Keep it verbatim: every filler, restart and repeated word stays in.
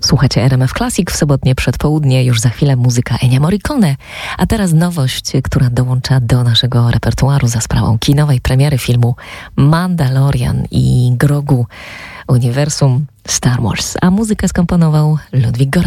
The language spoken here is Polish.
Słuchacie R M F Classic w sobotnie przedpołudnie, już za chwilę muzyka Ennio Morricone, a teraz nowość, która dołącza do naszego repertuaru za sprawą kinowej premiery filmu Mandalorian i Grogu Uniwersum Star Wars, a muzykę skomponował Ludwig Göransson.